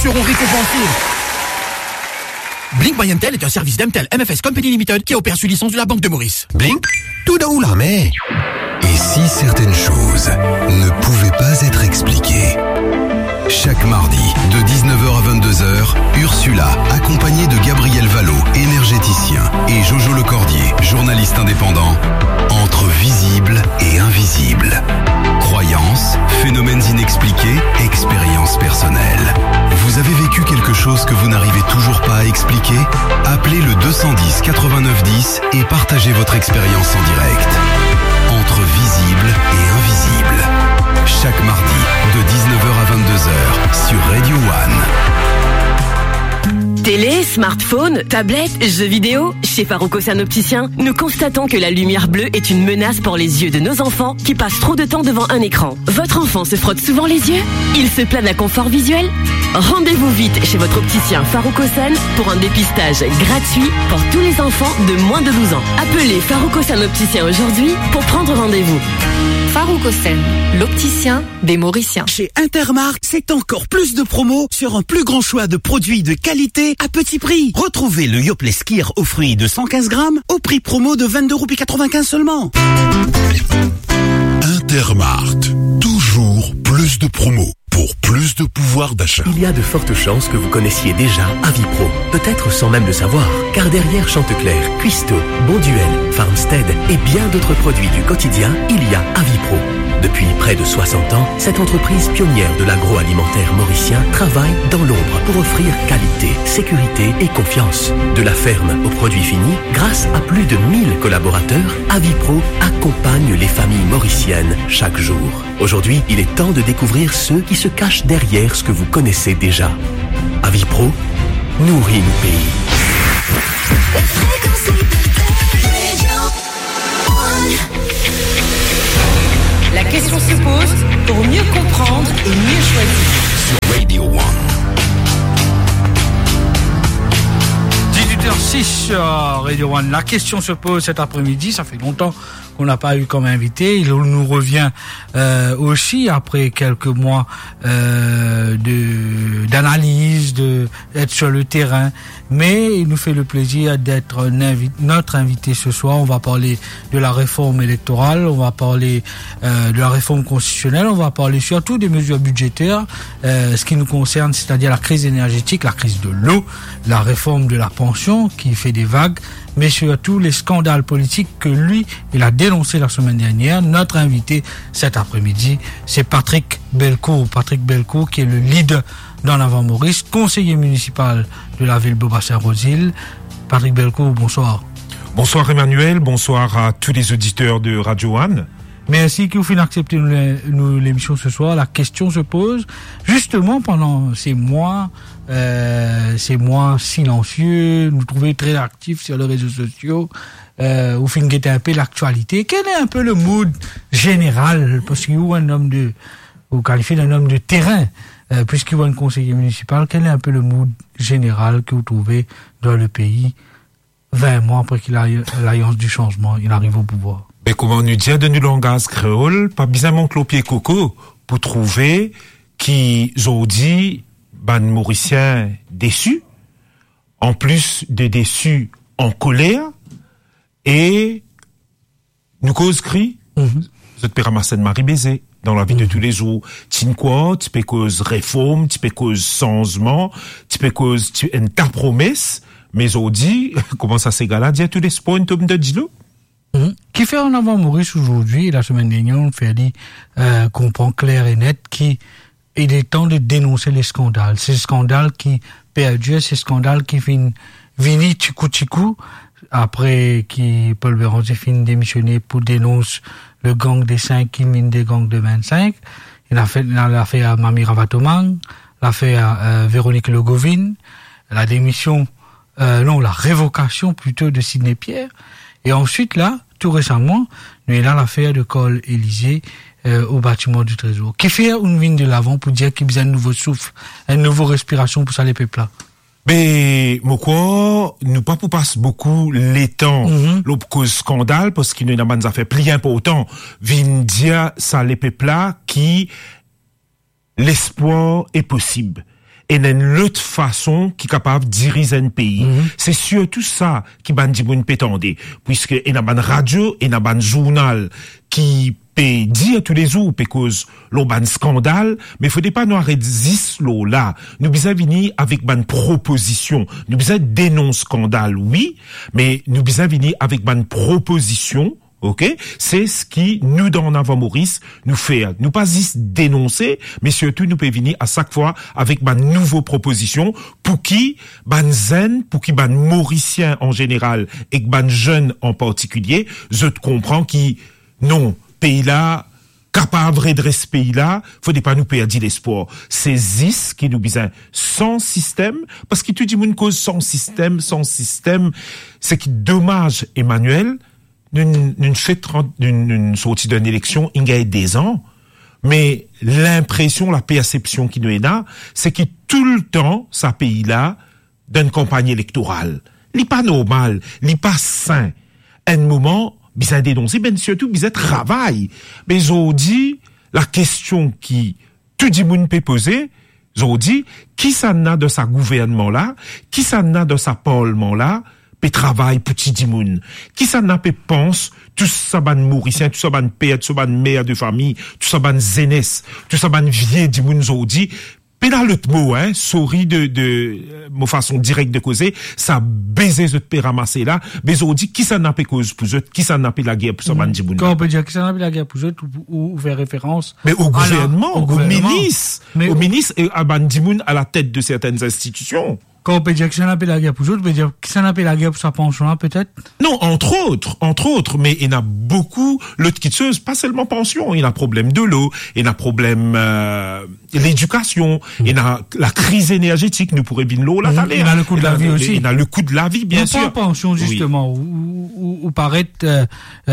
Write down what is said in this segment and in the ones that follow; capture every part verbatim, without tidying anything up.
seront récompensés. Blink by M T L est un service d'M T L M F S Company Limited qui opère sous licence de la Banque de Maurice. Blink? Tout de où là, mais... Et si certaines choses ne pouvaient pas être expliquées? Chaque mardi, de dix-neuf heures à vingt-deux heures, Ursula, accompagnée de Gabriel Vallot, énergéticien, et Jojo Lecordier, journaliste indépendant, entre visible et invisible. Croyances, phénomènes inexpliqués, expériences personnelles. Vous avez vécu quelque chose que vous n'arrivez toujours pas à expliquer? Appelez le deux cent dix quatre-vingt-neuf dix et partagez votre expérience en direct. Entre visible et invisible. Chaque mardi, de dix-neuf heures à vingt-deux heures, sur Radio One. Télé, smartphone, tablette, jeux vidéo, chez Faroukosan Opticien, nous constatons que la lumière bleue est une menace pour les yeux de nos enfants qui passent trop de temps devant un écran. Votre enfant se frotte souvent les yeux? Il se plaint d'un confort visuel? Rendez-vous vite chez votre opticien Faroukosan pour un dépistage gratuit pour tous les enfants de moins de douze ans. Appelez Faroukosan Opticien aujourd'hui pour prendre rendez-vous. Faroukosan, l'opticien des Mauriciens. Chez Intermarkt, c'est encore plus de promos sur un plus grand choix de produits de qualité à petit prix. Retrouvez le Yoplait Skier aux fruits de cent quinze grammes au prix promo de vingt-deux roupies quatre-vingt-quinze seulement. Intermarkt, toujours plus de promos pour plus de pouvoir d'achat. Il y a de fortes chances que vous connaissiez déjà Avipro, peut-être sans même le savoir, car derrière Chanteclair, Cuisto, Bonduel, Farmstead et bien d'autres produits du quotidien, il y a Avipro. Depuis près de soixante ans, cette entreprise pionnière de l'agroalimentaire mauricien travaille dans l'ombre pour offrir qualité, sécurité et confiance. De la ferme aux produits finis, grâce à plus de mille collaborateurs, Avipro accompagne les familles mauriciennes chaque jour. Aujourd'hui, il est temps de découvrir ceux qui se cachent derrière ce que vous connaissez déjà. Avipro nourrit le pays. La question se pose pour mieux comprendre et mieux choisir. Sur Radio One. dix-huit heures six sur Radio One. La question se pose cet après-midi. Ça fait longtemps qu'on n'a pas eu comme invité. Il nous revient euh, aussi après quelques mois euh, de d'analyse, de d'être sur le terrain. Mais il nous fait le plaisir d'être invi- notre invité ce soir. On va parler de la réforme électorale, on va parler euh, de la réforme constitutionnelle, on va parler surtout des mesures budgétaires, euh, ce qui nous concerne, c'est-à-dire la crise énergétique, la crise de l'eau, la réforme de la pension qui fait des vagues, mais surtout les scandales politiques que lui, il a dénoncé la semaine dernière. Notre invité cet après-midi, c'est Patrick Belcourt. Patrick Belcourt qui est le leader dans l'Avant-Maurice, conseiller municipal de la ville de Beaubassin-Rosil. Patrick Belcourt, bonsoir. Bonsoir Emmanuel, bonsoir à tous les auditeurs de Radio One. Merci que vous finissez d'accepter nous, nous, l'émission ce soir. La question se pose justement pendant ces mois, euh, ces mois silencieux, nous trouvons très actifs sur les réseaux sociaux. Euh, vous finissez un peu l'actualité. Quel est un peu le mood général, parce que vous un homme de, vous qualifiez d'un homme de terrain, euh, puisque vous êtes un conseiller municipal. Quel est un peu le mood général que vous trouvez dans le pays vingt mois après qu'il a l'alliance du changement, il arrive au pouvoir? Ben, comment nous dire de nous langage créole, pas besoin de monter le pied coco pour trouver qui ont dit, ban Mauricien déçu, en plus de déçu en colère, et nous cause cri, mm-hmm. Vous êtes ramasser de Marie Baiser dans la vie mm-hmm. de tous les jours. Tu quoi, tu peux cause réforme, tu peux cause changement, tu peux cause une ta promesse, mais on dit, comment ça s'égale, dire tous les points de Dilo? Mmh. Qui fait en avant Maurice aujourd'hui, la semaine dernière, on fait dit, euh, comprend clair et net qu'il est temps de dénoncer les scandales. Ces scandales qui perdurent, ces scandales qui viennent, viennent tikou tikou, après qui, Paul Béranger finit démissionner pour dénoncer le gang des cinq qui mine des gangs de vingt-cinq. Il a fait, il a fait à Mami Ravatoman, l'a fait à, euh, Véronique Legovine, la démission, euh, non, la révocation plutôt de Sidney Pierre. Et ensuite, là, tout récemment, nous avons l'affaire de Col Élysée euh, au bâtiment du Trésor. Qui fait une vigne de l'avant pour dire qu'il y a un nouveau souffle, une nouvelle respiration pour ça les peuples là? Mais, moi quoi, nous pas pour passer beaucoup les temps, mm-hmm. l'autre cause scandale, parce qu'il nous a fait plus important, vient dire ça les peuples là qui, l'espoir est possible. et d'une l'autre façon qui est capable de diriger un pays. Mm-hmm. C'est surtout ça qui ban di moun pétande, puisque il y a ban radio, il y a ban journal qui peut dire tous les jours parce cause l'on ban scandale, mais faut pas nous arrêter l'eau là. Nous besoin venir avec ban proposition. Nous besoin dénoncer scandale, oui, mais nous besoin venir avec ban proposition. Ok, c'est ce qui nous dans avant Maurice nous fait, nous pas juste dénoncer, mais surtout nous peut venir à chaque fois avec ma nouvelle proposition pour qui ban zen, pour qui ban mauricien en général et ban jeune en particulier, je te comprends qui non pays là capable de ce pays là, faut pas nous perdre l'espoir. C'est zis qui nous besoin sans système, parce que tu dis une cause sans système, sans système, c'est qui dommage Emmanuel. D'une, d'une fête, d'une, d'une sortie d'une élection, il y a des ans, mais l'impression, la perception qui nous est là, c'est que tout le temps, ça pays là, d'une campagne électorale. Il pas normal, il pas sain. Un moment, bien dénoncé, ben surtout, bien travail. Mais j'ai dit, la question qui, tout le monde peut poser, j'ai dit, qui ça n'a de sa gouvernement là, qui ça n'a de sa parlement là, pe travail petit dimoun. Qui ça n'a pas pense, tout ça ban mauricien, tout ça ban père, tout ça ban mère de famille, tout ça ban zénès, tout ça ban vieux dimoun zodi. Pe dans l'autre mot, hein, sorry de, de, mon façon directe de causer, ça baiser ce pe ramasser là, mais zodi, qui ça n'a pas cause pour eux, qui ça n'a pas la guerre pour ça ban dimoun. Quand on peut dire qui ça n'a pas la guerre pour eux, ou, ou faire référence. Mais au gouvernement, au, au ministre, au ministre et à ban dimoun à la tête de certaines institutions. Quand on peut dire que ça n'a pas la guerre pour eux, on peut dire que ça n'a pas la guerre pour sa pension là, peut-être? Non, entre autres, entre autres, mais il y en a beaucoup, l'autre qui se, pas seulement pension, il y a problème de l'eau, il y a problème, euh, l'éducation, il y a la crise énergétique, nous pourrions bien l'eau, là, il y a le coût de la vie aussi. Il y a le coût de la vie, bien sûr. Pas pension, justement, oui. ou, ou, ou paraît, euh,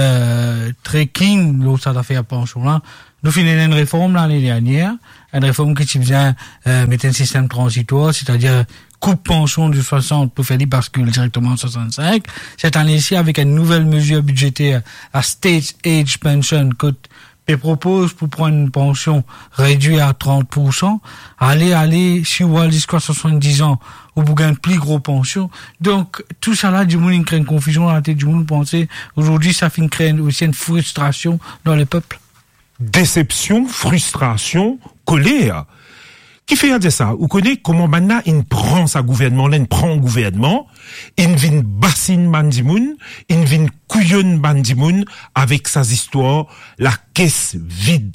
euh, très keen, l'eau, ça a fait la pension là. Nous finissons une réforme l'année dernière, une réforme qui vient, euh, mettre un système transitoire, c'est-à-dire, coupe pension de soixante pour faire des bascules directement à soixante-cinq. Cette année-ci, avec une nouvelle mesure budgétaire, la State Age Pension, que P propose pour prendre une pension réduite à trente pour cent, aller, aller, si vous allez jusqu'à soixante-dix ans, ou vous gagnez une plus grosse pension. Donc, tout ça là, du monde, il crée une confusion dans la tête du monde, penser, aujourd'hui, ça fait créer aussi une frustration dans le peuple. Déception, frustration, colère. Qui fait à dire ça? Vous connaissez comment maintenant il prend sa gouvernement, là, il prend un gouvernement, il vient bassine bandimoun, il vient couillonne bandimoun avec sa histoire, la caisse vide.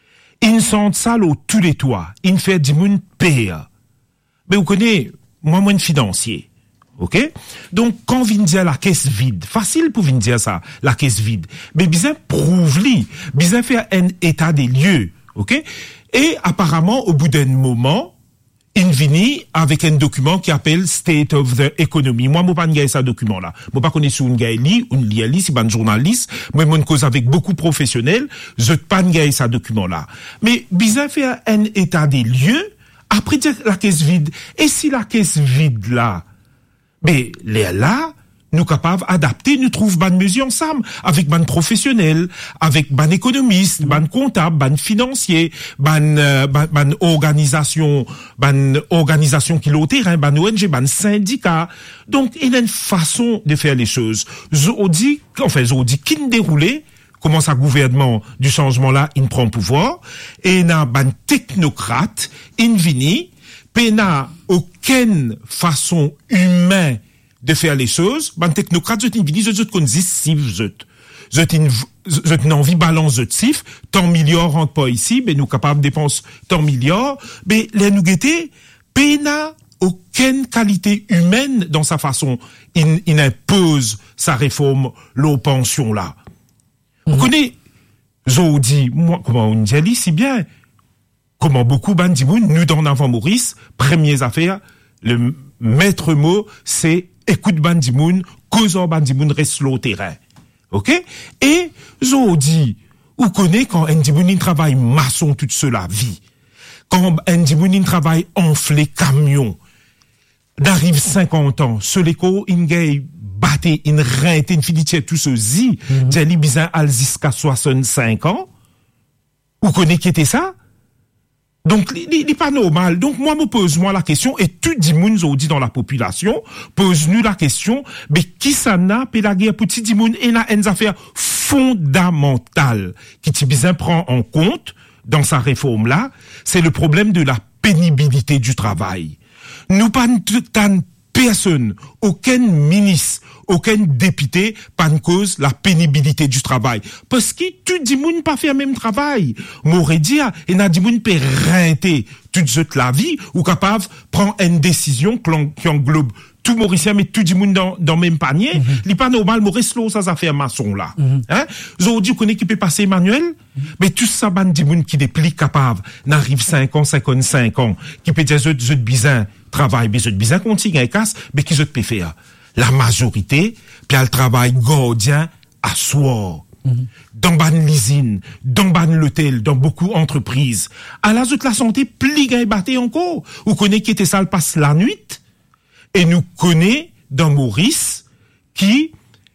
Il sent ça là tous les toits, il fait dimoun payer. Mais vous connaissez, moi, moi, financier. Ok? Donc, quand vient dire la caisse vide, facile pour venir dire ça, la caisse vide. Mais bien, prouve-li, bien faire un état des lieux. Ok? Et apparemment, au bout d'un moment, il vient avec un document qui appelle State of the Economy. Moi, moi, pas n'gaye ça document-là. Moi, pas connais sous une gaye li, une li li, si ban journaliste. Moi, mon cause avec beaucoup professionnels, je pas n'gaye ça document-là. Mais, bizarre faire un état des lieux, après dire la caisse vide. Et si la caisse vide là, mais, les là, nous capables d'adapter, nous trouvons bonne mesure ensemble, avec ban professionnels, avec ban économistes, ban comptables, ban financiers, ban, euh, ban, ban organisation, ban organisation qui l'ont terrain, ban O N G, ban syndicat. Donc, il y a une façon de faire les choses. Je dis, enfin, je dis, qui ne déroulait, comment ça gouvernement du changement là, il prend pouvoir, et il y a ban technocrate, il vini, puis il n'a aucune façon humaine de faire les choses, ban technocrate, je t'ai dit, je te connais si je je t'ai je t'ai envie balance de sif, tant milliards rentre pas ici, mais nous capables de dépenser tant milliards, mais les nous guetter, n'a aucune qualité humaine dans sa façon, il, il impose sa réforme, l'eau pension là. Mm-hmm. Vous connaissez, j'ai dit, moi, comment on dit, si bien, comment beaucoup bandimoun, nous dans avant Maurice, premières affaires, le maître mot, c'est écoute bandimoun, cause bandimoun reste sur le terrain. Ok? Et, j'ai dit, vous connaissez quand bandimoun travaille maçon toute cela vie. Quand bandimoun travaille enflé camion, d'arrive cinquante ans, ce l'écho, il gagne batté, il rente, il finit tout ce zi, j'ai bizarre al jusqu'à soixante-cinq ans. Vous connaissez qui était ça? Donc, il n'est pas normal. Donc, moi, me pose-moi la question, et tout le monde dit dans la population, pose-nous la question, mais qui ça n'a, puis la guerre, petit dit monde, et n'a une affaire fondamentale, qui Tibizin prend en compte, dans sa réforme-là, c'est le problème de la pénibilité du travail. Nous pas tant personne, aucun ministre, aucun député, pas de cause la pénibilité du travail. Parce que tout le monde pas fait le même travail. M'aurait dit, et n'a dit moun peut renter toute la vie, ou capable prendre une décision qui englobe tout Mauricien, mais tout le monde dans, dans le même panier. Mm-hmm. Il n'est pas normal, Maurice Lo, ça, ça fait un maçon, là. Mm-hmm. Hein? Aujourd'hui, qu'on est qui peut passer manuel, mm-hmm. mais tout ça, ban di moun qui n'est plus capable, n'arrive cinq ans, cinquante-cinq ans, qui peut dire, zut, zut, bizin, travail, mais zut, bizin, continue, un casse, mais qui zut peut faire. La majorité, puis elle travaille gardien à soir. Mm-hmm. Dans ban l'usine, dans ban l'hôtel, dans beaucoup d'entreprises. À la zut, la santé, pli gagne batté encore. Ou connaît qui était ça, le passe la nuit. Et nous connaît dans Maurice qui,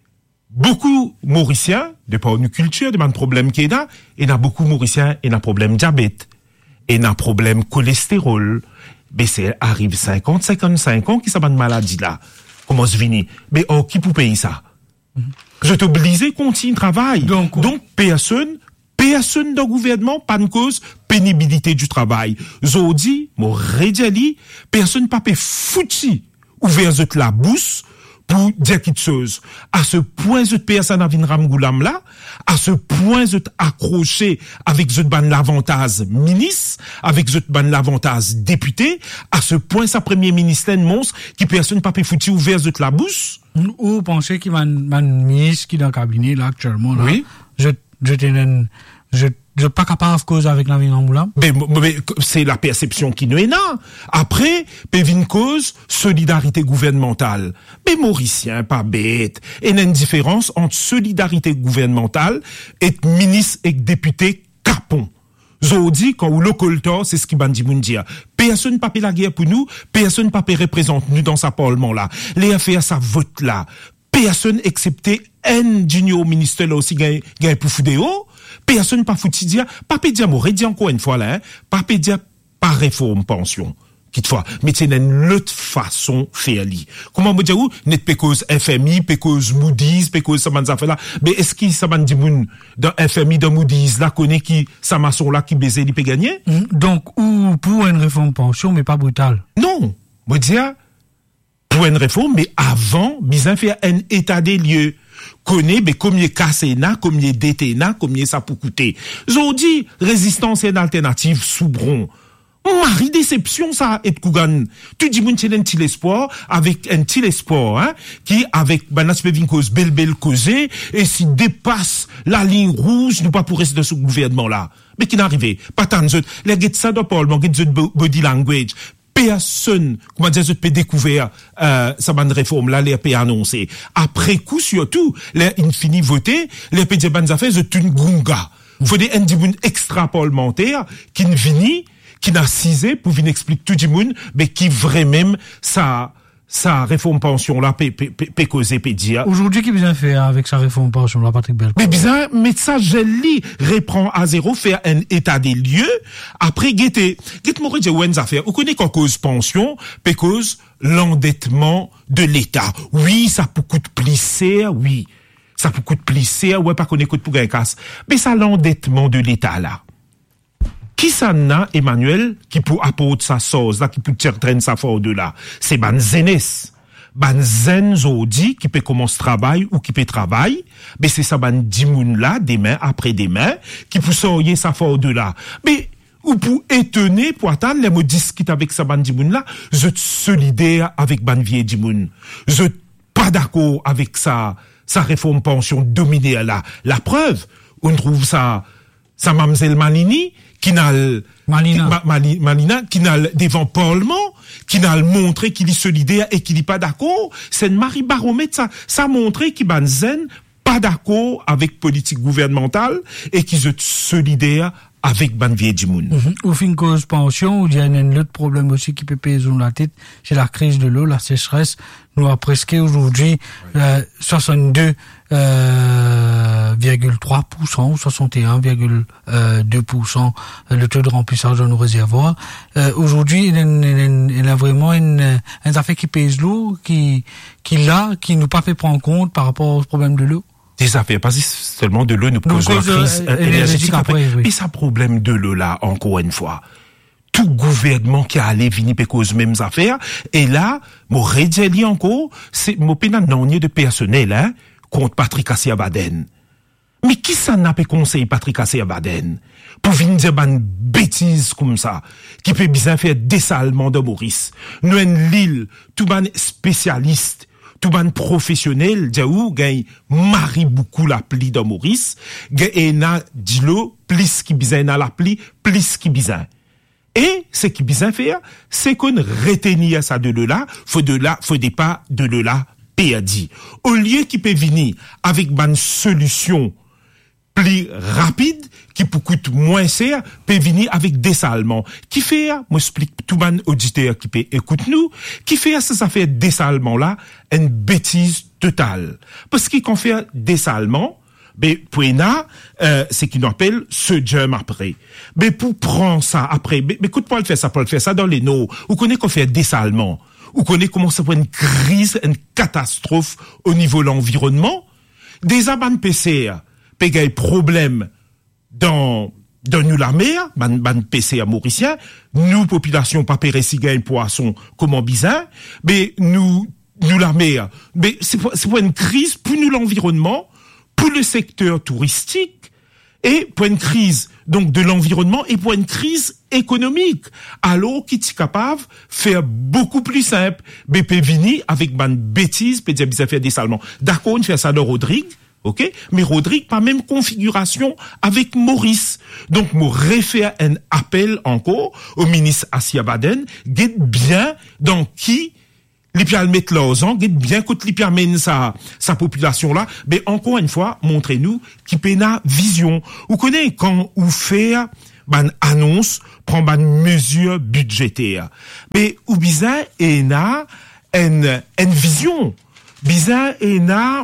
beaucoup Mauriciens, de par une culture, de un problème qui est là, et n'a beaucoup Mauriciens, et n'a problème diabète, et n'a problème cholestérol. Mais c'est arrive cinquante, cinquante-cinq ans qui ça une maladie là. Comment se finit? Mais oh, qui peut payer ça? Mm-hmm. Je t'oblige, continue travail. Donc, Donc personne, personne dans le gouvernement, pas de cause, pénibilité du travail. Zodi, mon redjali, personne pas peut foutu ouvert zot la bouche pour dire quelque chose. À ce point, zot personne avin ramgoulam là, à ce point, zot accroché avec zot ban l'avantage ministre, avec zot ban l'avantage député, à ce point, sa premier ministre monstre, qui personne pas peut foutu ouvert zot la bouche. Ou pensez qu'il man, man ministre qui dans le cabinet là actuellement là. Oui. Je, je t'ai, je Je suis pas capable de cause avec la vie en Moulam. Mais, mais c'est la perception qui nous est là. Après, pévin cause, solidarité gouvernementale. Mais Mauricien, pas bête. Et il y a une différence entre solidarité gouvernementale et ministre et député capon. Zodi, quand ou l'occulteur, c'est ce qui bandi moun dire. Personne pas paie la guerre pour nous, personne pas paie représente nous dans sa parlement là. Les affaires, ça vote là. Personne excepté un junior ministre là aussi gagne, gagne pour foudéo. Personne pas foutu dire, pas pédia m'aurait dit encore une fois là, hein, pas pédia pas réforme pension. Quitte-fois, mais c'est une autre façon faire li. Comment me dire où? Net pécause F M I, pécause Moody's, pécause ça m'en fait là. Mais est-ce qu'il ça m'en dit moun dans F M I, dans Moody's, là, connaît qui, ça maçon là, qui baiser, il peut gagner? Mmh. Donc, ou pour une réforme pension, mais pas brutale. Non. Me dire, pour une réforme, mais avant, bizarre faire un état des lieux. Connaît, mais combien cassé n'a, combien d'été n'a, combien ça peut coûter. J'en résistance et une alternative soubron. Marie déception, ça, et Kougan. Tu dis, moun, t'es un petit espoir, avec un petit espoir, hein, qui, avec, ben, l'aspect d'une cause belle, belle causée, et s'il dépasse la ligne rouge, nous pas pour rester dans ce gouvernement-là. Mais qui n'arrivait, pas tant de les get ça de parlement, get the body language. Personne, comment dire, je peux découvrir, euh, ça va une réforme, là, les P annoncé. Après coup, surtout, les infini voté, les P dire, bonnes affaires, c'est une gunga. Faut des individus extra parlementaires, qui ne vini, qui n'a cisé, pour venir expliquer tout le monde, mais qui vraiment, ça, sa réforme pension là, peut, peut, peut causer, peut dire. Aujourd'hui, qui bien fait avec sa réforme pension là, Patrick Belcourt? Mais bizarre, mais ça, je lis, reprend à zéro, faire un état des lieux, après, guetter, guette mourir de ouens affaires. Vous connaissez qu'en cause pension, peut cause l'endettement de l'État. Oui, ça peut coûter plisser, oui. Ça peut coûter plisser, ouais, pas qu'on écoute pour gagner casse. Mais ça, l'endettement de l'État là. Qui ça n'a, Emmanuel, qui peut apporter sa sauce, là, qui peut traîner sa force de là? C'est ban zenes. Ban zen zodi, qui peut commencer travail ou qui peut travailler. Mais c'est ça ban dimoun là, demain, après demain, qui peut sortir sa force de là. Mais, ou pour étonner, pour attendre, les mots discutent avec sa ban dimoun là, je te solidaire avec ban vieille dimoun. Je pas d'accord avec sa, sa réforme pension dominée là. La preuve, on trouve ça, sa mamzelle Malini, qui n'a Malina. Ma, Mali, Malina, qui n'a devant Parlement, qui n'a montré qu'il est solidaire et qu'il est pas d'accord. C'est une Marie Baromètre, ça, ça a montré qu'il est zen, pas d'accord avec politique gouvernementale et qu'ils sont solidaires avec ban vieux du monde. Mm-hmm. Au fin cause pension, il y a un autre problème aussi qui peut peser sur la tête, c'est la crise de l'eau, la sécheresse. Nous a presque aujourd'hui euh, soixante-deux virgule trois pour cent ou soixante et un virgule deux pour cent le taux de remplissage de nos réservoirs. Euh, aujourd'hui, il y, a, il y a vraiment une, une affaire qui pèse lourd, qui, qui là, qui nous pas fait prendre compte par rapport au problème de l'eau. Des affaires, pas seulement de l'eau, nous cause la crise euh, énergétique après. Oui. Et ça problème de l'eau là, encore une fois. Tout gouvernement qui a allé venir pour cause mêmes affaires. Et là, mon redjeli encore, c'est mon pénal non de personnel, hein, contre Patrick Assia-Baden. Mais qui ça n'a pas conseillé Patrick Assia-Baden? Pour venir dire une bêtise comme ça, qui peut bien faire dessalement de Maurice. Nous, en Lille, tout ban spécialiste, tout ban professionnel, diaou, gagne, marie beaucoup la pli de Maurice, gagne, na, dilo, plus qui bizarre na la pli, plus qui bizarre. Et, ce qui bizarre faire, c'est qu'on retenir ça de là, faut de là, faut des pas de là, perdu. Au lieu qu'il peut venir avec une solution plus rapide, qui peut coûter moins cher, peut venir avec dessalement. Qui fait, moi explique tout le monde auditeur qui peut écouter nous, qui fait ça, ça fait dessalement là, une bêtise totale. Parce qu'on fait dessalement, ben, pour na, euh, c'est qu'il nous appelle ce germe après. Mais pour prendre ça après, mais écoute, pas le faire ça, pas le faire ça dans les noms. Vous connaissez qu'on fait dessalement. Vous connaissez comment ça peut une crise, une catastrophe au niveau de l'environnement. Des abans P C A, pégaye problème dans, dans nous la mer, ban, ban P C A mauricien, nous, population, pas péré si gagne poisson, comment bizarre, mais nous, nous la mer, mais c'est pour, c'est pour une crise pour nous l'environnement, pour le secteur touristique, et pour une crise, donc, de l'environnement, et pour une crise économique. Alors, qui est capable de faire beaucoup plus simple. B P Vini, avec une bêtise, peut dire, ça fait des salements. D'accord, on fait ça de Rodrigue, ok? Mais Rodrigue, pas même configuration avec Maurice. Donc, moi, réfère un appel encore au ministre Assia-Baden, guette bien dans qui les pieds mettre leurs ans, guette bien quand les pieds mènent sa, sa population là. Mais encore une fois, montrez-nous qui pena vision. Vous connaissez quand vous faire, ban annonce, prend ban mesure budgétaire. Mais, ou bizarre, et na, une, une vision. Bizarre, et na,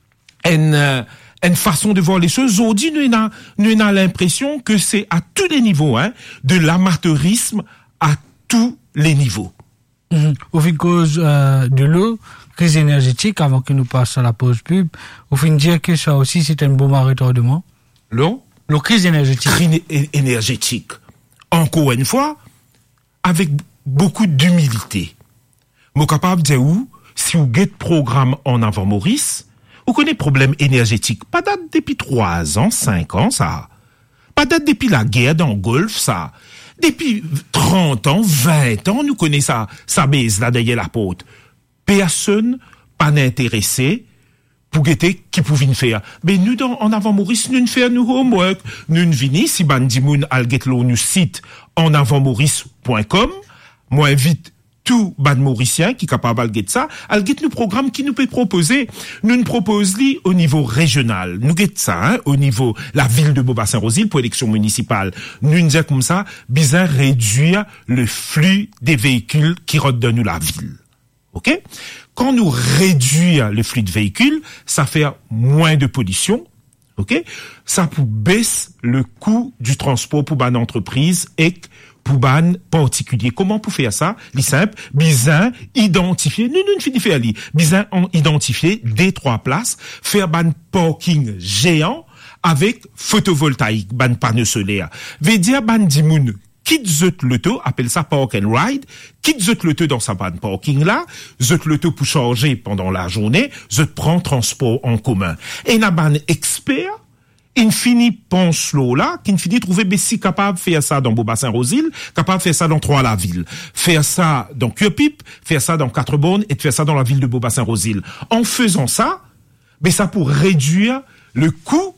une, une façon de voir les choses. Aujourd'hui, nous avons, nous avons l'impression que c'est à tous les niveaux, hein, de l'amateurisme à tous les niveaux. Mmh. Au fin de cause euh, de l'eau, crise énergétique, avant que nous passions à la pause pub, au fin de dire que ça aussi c'est un bon retardement. L'eau? L'eau, crise énergétique. Crise énergétique. Encore une fois, avec beaucoup d'humilité. Moi capable de dire où, si vous avez programme en avant Maurice, vous connaissez problème énergétique. Pas date depuis trois ans, cinq ans, ça. Pas date depuis la guerre dans le Golfe, ça. Depuis trente ans, vingt ans, nous connaissons ça, ça baise là derrière la porte. Personne pas intéressé pour guetter qui pouvait nous faire. Mais nous, dans, en avant Maurice, nous ne faisons nous homework. Nous ne venons, si bandimoun al get nous site en avant maurice point com. Moi, invite tout ban mauricien qui est capable de ça, al get nous programme qui nous peut proposer. Nous ne proposons au niveau régional. Nous get ça, hein, au niveau la ville de Beaubassin-Rosil pour élection municipale. Nous nous disons comme ça, bizarre réduire le flux des véhicules qui rentrent dans nous la ville. OK? Quand nous réduisons le flux de véhicules, ça fait moins de pollution. OK? Ça peut baisser le coût du transport pour ban entreprise et pour ban particulier. Comment pour faire ça? C'est simple. Bizarre, identifier, nous, nous, ne finissons pas bizarre, identifier des trois places, faire ban parking géant avec photovoltaïque, ban panneau solaire. Veut dire ban dimoun, quitte zot l'auto, appelle ça park and ride, quitte zot l'auto dans sa ban parking là, zot l'auto pour changer pendant la journée, zot prend transport en commun. Et na ban expert, infini pense l'eau là, qui infini trouver si capable de faire ça dans Beaubassin-Rosil, capable de faire ça dans Trois-la-Ville, faire ça dans Cuepip, faire ça dans Quatre-Bornes et de faire ça dans la ville de Beaubassin-Rosil. En faisant ça, mais ça pour réduire le coût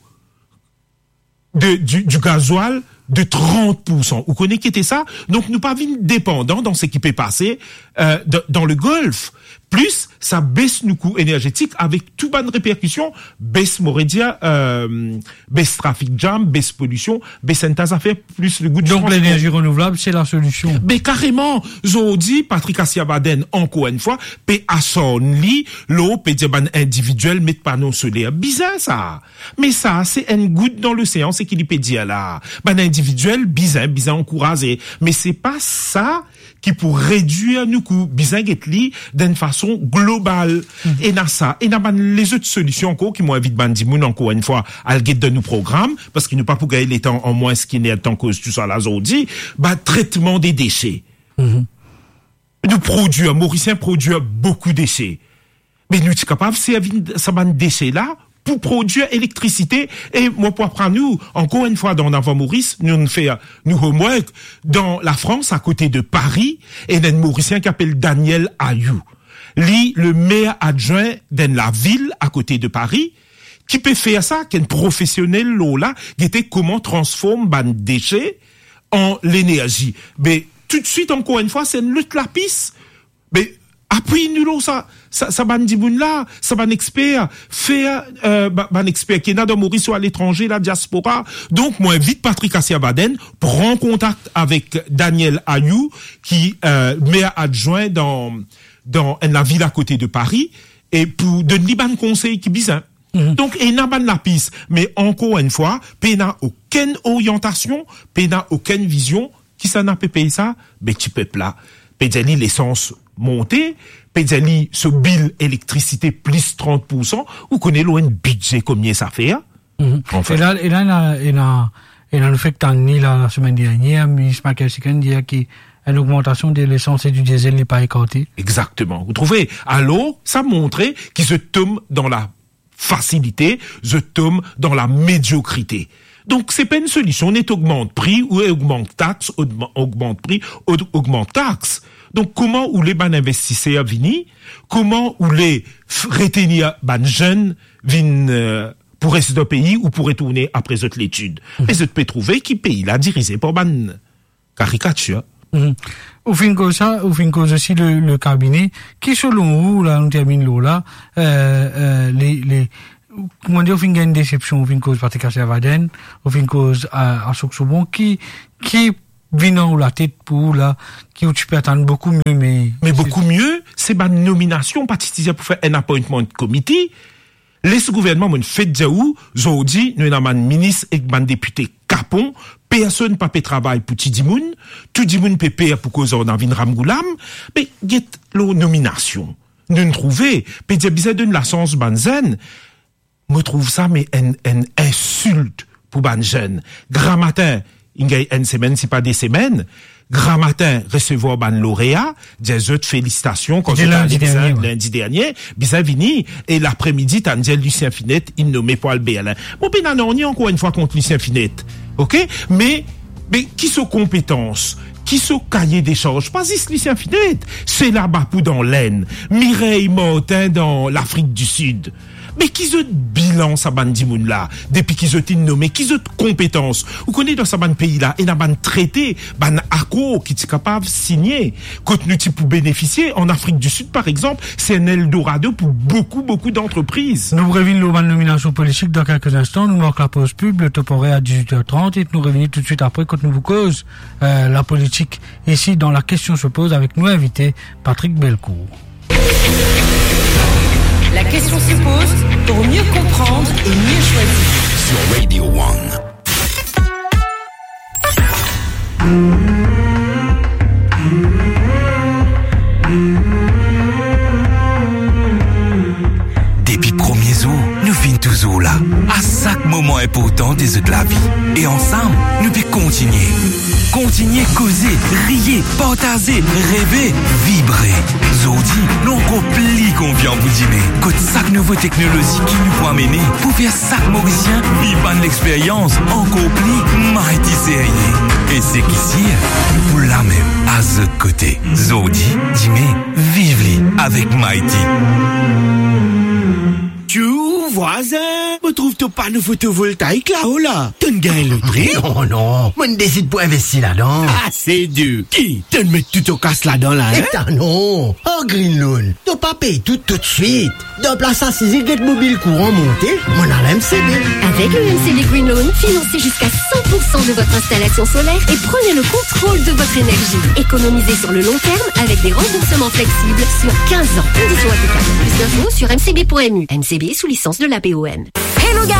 de, du, du gasoil de trente pour cent. Vous connaissez qui était ça? Donc, nous pas vite dépendants dans ce qui peut passer euh, de, dans le Golfe. Plus, ça baisse nos coûts énergétiques avec tout bonne répercussion, baisse Morédia, euh, baisse trafic jam, baisse pollution, baisse un tas d'affaires, plus le goût de Donc l'énergie renouvelable, c'est la solution. Mais carrément, Zodi, Patrick Assiabaden, encore une fois, paie à son lit, l'eau, paie des ban individuels, mettre panneaux solaires. Bizarre, ça. Mais ça, c'est une goutte dans l'océan, c'est qu'il y peut dire là. Ban individuel, bizarre, bizarre encouragé. Mais c'est pas ça qui pour réduire nos coûts, bizarre, get-li, d'une façon globale. Mm. Et na ça, et na ban les autres solutions encore, qui m'ont invité Bandimoun encore une fois, à le de nos programmes, parce qu'il n'est pas pour gagner les temps en moins ce qui n'est en cause tout ça, là, Zodi, bah, traitement des déchets. Mm-hmm. Nous produisons, Mauricien produit beaucoup de déchets. Mais nous sommes capables, c'est ça ban déchets là, pour produire électricité. Et moi, pour apprendre nous, encore une fois, dans Avant Maurice, nous nous fait, nous homework dans la France, à côté de Paris, et il y a un Mauricien qui s'appelle Daniel Ayou. Lui, le maire adjoint dans la ville, à côté de Paris, qui peut faire ça, qu'un professionnel là, qui était comment transforme ban déchets en l'énergie. Mais, tout de suite, encore une fois, c'est une lutte la piste. Mais, appuie nous ça, ça, ça ban diboun là, ça ban expert, faire, euh, ban expert qui est là dans Maurice ou à l'étranger, la diaspora. Donc, moi, invite Patrick Assiabaden, prend contact avec Daniel Ayou, qui, euh, maire adjoint dans, dans la ville à côté de Paris, et pour donner ban conseil qui bizarre. Mm-hmm. Donc, il n'a pas de la piste. Mais encore une fois, il n'a aucune orientation, il n'a aucune vision. Qui s'en a payé ça? Ben, tu peux là. Pédali, l'essence montée. Pédali, ce bill électricité plus trente pour cent. Vous connaissez le budget, combien ça fait? Mm-hmm. En fait. Et là, et là, il a, il a, il a le fait que t'as ni la semaine dernière, ministre McKelsican dit qu'il y a une augmentation de l'essence et du diesel n'est pas écartée. Exactement. Vous trouvez? Alors, ça montrait qu'ils se tombent dans la facilité, se tombent dans la médiocrité. Donc, c'est pas une solution. On est augmente prix, ou augmente taxe, augmente prix, augmente taxe. Donc, comment ou les ban investisseurs viennent? Comment ou les retenir ban jeunes viennent, euh, pour rester dans le pays ou pour retourner après autres l'étude? Mm-hmm. Mais je peux trouver qui pays là dirigé par ban caricature. Mm-hmm. Au fin de ça, au fin de aussi le, le cabinet, qui selon vous, là, on termine l'eau là, euh, euh, les, les, comment dire, au fin de une déception, au fin de cause Patrick Assiabaden, au fin de cause à, à Soxobon, qui, qui vient ou la tête pour là, qui tu peux attendre beaucoup mieux, mais. Mais beaucoup mieux, c'est ma nomination, particulière pour faire un appointment committee. Les gouvernements m'ont fait dire où, j'ai dit, nous avons un ministre et un député capon, personne pas fait travail pour Tidimoun, tout Tidimoun peut payer pour cause on a vin Ramgoulam, mais, get, l'eau nomination. Nous nous trouvons, peut dire, bizarre de la sens banzen, me trouve ça, mais, une, une insulte pour ban jeune. Grand matin, il y a une semaine, c'est pas des semaines, grand matin, recevoir ban lauréat, des autres félicitations, quand on a lundi dernier, ouais. lundi dernier, bizarre vini, et l'après-midi, t'as dit Lucien Finette, il nommé pour le B L. Bon, ben, non, on y est encore une fois contre Lucien Finette. OK? Mais, mais, qui sont compétences? Qui sont cahiers des charges? Pas ici, Lucien Finette. C'est là-bas pour dans l'Aisne. Mireille Martin dans l'Afrique du Sud. Mais qui ont bilan, ça ban dimoun là, depuis qu'ils ont été nommés, qui ont compétences. Vous connaissez dans ce ban pays là, et n'a ban traité, ban accord qui est capable de signer, contenu pour bénéficier. En Afrique du Sud, par exemple, c'est un Eldorado pour beaucoup, beaucoup d'entreprises. Nous revenons la nomination politique dans quelques instants. Nous marquons la pause pub, le top horaire à dix-huit heures trente, et nous revenons tout de suite après quand nous vous cause, euh, la politique. Ici, dans la question se pose avec nous invité Patrick Belcourt. La question se pose pour mieux comprendre et mieux choisir. Sur Radio One. Depuis premier jour, nous finissons toujours là. À chaque moment important des de la vie. Et ensemble, nous pouvons continuer. Continuer causer, rier, partager, rêver, vibrer. Zodi, l'on complis confiant pour dîner. Côte chaque nouvelle technologie qui nous peut amener pour faire chaque Mauricien vivre l'expérience encore plus mighty sérieux. Et c'est qu'ici, pour la même, à ce côté. Zodi, dîner, vive-les avec Mighty. Tu voisin, On trouve ton panneau photovoltaïque là-haut là. T'as gagné le prix? Non, non. Moi, je décide pour investir là-dedans. Ah, c'est dur. Qui? T'as de mettre tout au casse là-dedans là, hein? Eh, non. Oh, Green Loan. T'as pas payé tout tout de suite. Dans place à six get mobile courant monté, mon a l'M C B. Avec le M C B Green Loan, financez jusqu'à cent pour cent de votre installation solaire et prenez le contrôle de votre énergie. Économisez sur le long terme avec des remboursements flexibles sur quinze ans. Conditions applicables. Plus d'infos sur m c b point m u. M C B sous licence de l'A P O M. Hello guys!